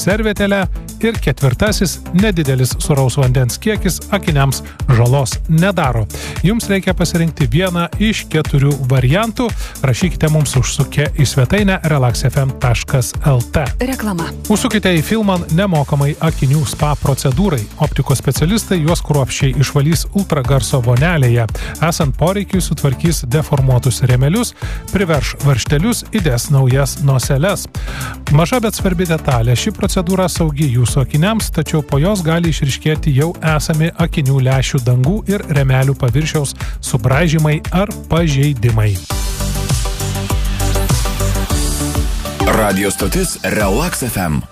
servetėlę ir ketvirtasis nedidelis sūraus vandens kiekis akiniams žalos nedaro. Jums reikia pasirinkti vieną iš 4 variantų. Rašykite mums užsukę į svetainę relaxfm.lt. Reklama. Užsukite į Filman nemokamai akinių spa procedūrai. Optikos specialistai juos kruopščiai išvalys ultragarso vonelėje. Esant poreikiui sutvarkys deformuotus rėmelius, priverš varžtelius, įdės naujas noseles. Maža, bet svarbi detalė. Ši procedūra saugi jūsų akiniams, tačiau po jos gali išryškėti jau esami akinių lęšių dangų ir rėmelių paviršiaus subraižymai ar pažeidimai. Radio stotis Relax FM.